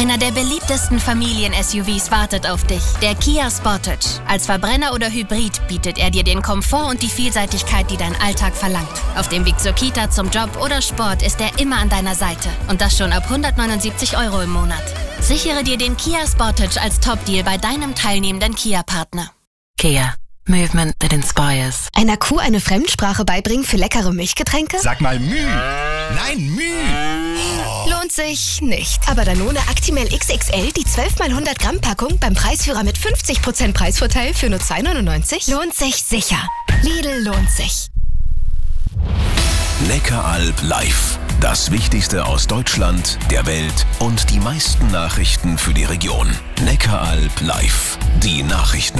Einer der beliebtesten Familien-SUVs wartet auf dich. Der Kia Sportage. Als Verbrenner oder Hybrid bietet er dir den Komfort und die Vielseitigkeit, die dein Alltag verlangt. Auf dem Weg zur Kita, zum Job oder Sport ist er immer an deiner Seite. Und das schon ab 179 € im Monat. Sichere dir den Kia Sportage als Top-Deal bei deinem teilnehmenden Kia-Partner. Kia. Movement that inspires. Einer Kuh eine Fremdsprache beibringen für leckere Milchgetränke? Sag mal Müh. Nein, Müh. Lohnt sich nicht. Aber Danone Actimel XXL, die 12x100 Gramm Packung beim Preisführer mit 50% Preisvorteil für nur 2,99 lohnt sich sicher. Lidl lohnt sich. Neckaralb live. Das Wichtigste aus Deutschland, der Welt und die meisten Nachrichten für die Region. Neckaralb live. Die Nachrichten.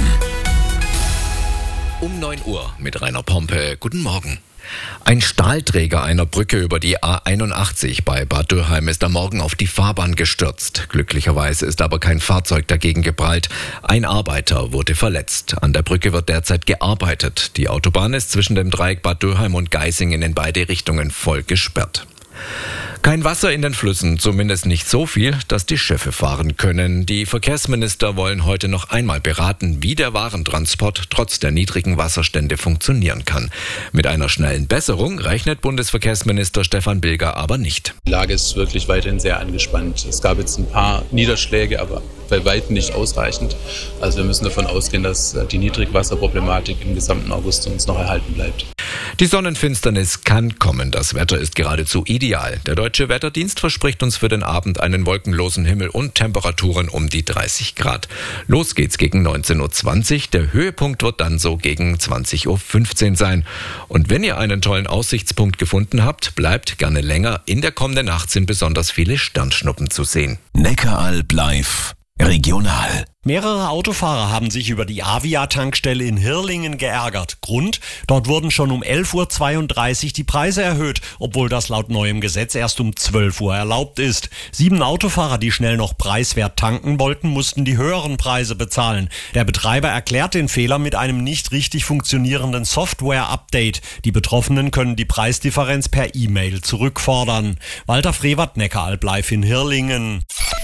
Um 9 Uhr mit Rainer Pompe. Guten Morgen. Ein Stahlträger einer Brücke über die A81 bei Bad Dürheim ist am Morgen auf die Fahrbahn gestürzt. Glücklicherweise ist aber kein Fahrzeug dagegen geprallt. Ein Arbeiter wurde verletzt. An der Brücke wird derzeit gearbeitet. Die Autobahn ist zwischen dem Dreieck Bad Dürheim und Geisingen in beide Richtungen voll gesperrt. Kein Wasser in den Flüssen, zumindest nicht so viel, dass die Schiffe fahren können. Die Verkehrsminister wollen heute noch einmal beraten, wie der Warentransport trotz der niedrigen Wasserstände funktionieren kann. Mit einer schnellen Besserung rechnet Bundesverkehrsminister Stefan Bilger aber nicht. Die Lage ist wirklich weiterhin sehr angespannt. Es gab jetzt ein paar Niederschläge, aber bei weitem nicht ausreichend. Also wir müssen davon ausgehen, dass die Niedrigwasserproblematik im gesamten August uns noch erhalten bleibt. Die Sonnenfinsternis kann kommen. Das Wetter ist geradezu ideal. Der Deutsche Wetterdienst verspricht uns für den Abend einen wolkenlosen Himmel und Temperaturen um die 30 Grad. Los geht's gegen 19.20 Uhr. Der Höhepunkt wird dann so gegen 20.15 Uhr sein. Und wenn ihr einen tollen Aussichtspunkt gefunden habt, bleibt gerne länger. In der kommenden Nacht sind besonders viele Sternschnuppen zu sehen. Neckaralb live. Regional. Mehrere Autofahrer haben sich über die Avia-Tankstelle in Hirrlingen geärgert. Grund? Dort wurden schon um 11.32 Uhr die Preise erhöht, obwohl das laut neuem Gesetz erst um 12 Uhr erlaubt ist. 7 Autofahrer, die schnell noch preiswert tanken wollten, mussten die höheren Preise bezahlen. Der Betreiber erklärt den Fehler mit einem nicht richtig funktionierenden Software-Update. Die Betroffenen können die Preisdifferenz per E-Mail zurückfordern. Walter Frevert, Neckaralb live in Hirrlingen.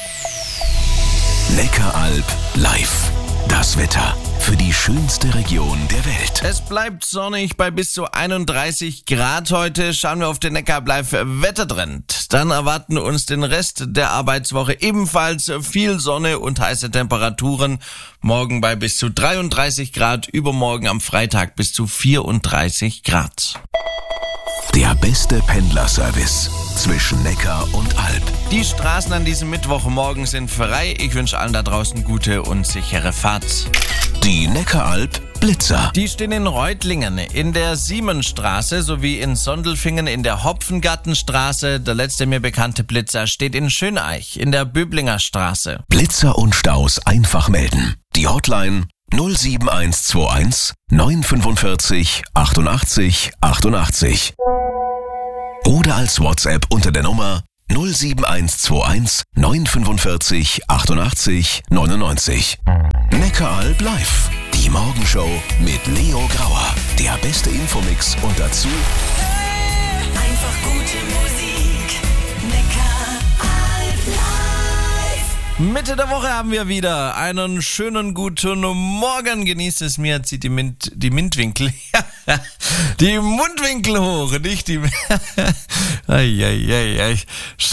Neckaralb live. Das Wetter für die schönste Region der Welt. Es bleibt sonnig bei bis zu 31 Grad heute. Schauen wir auf den Neckaralb live Wettertrend. Dann erwarten uns den Rest der Arbeitswoche ebenfalls viel Sonne und heiße Temperaturen. Morgen bei bis zu 33 Grad, übermorgen am Freitag bis zu 34 Grad. Der beste Pendlerservice zwischen Neckar und Alb. Die Straßen an diesem Mittwochmorgen sind frei. Ich wünsche allen da draußen gute und sichere Fahrt. Die Neckaralb Blitzer. Die stehen in Reutlingen, in der Siemensstraße sowie in Sondelfingen in der Hopfengartenstraße. Der letzte mir bekannte Blitzer steht in Schöneich in der Böblinger Straße. Blitzer und Staus einfach melden. Die Hotline 07121 945 88 88. Oder als WhatsApp unter der Nummer 07121 945 88 99. Neckaralb live. Die Morgenshow mit Leo Grauer. Der beste Infomix und dazu einfach gute Musik. Neckaralb live. Mitte der Woche haben wir wieder einen schönen guten Morgen. Genießt es mir, zieht die Mundwinkel. Die Mundwinkel hoch, nicht die.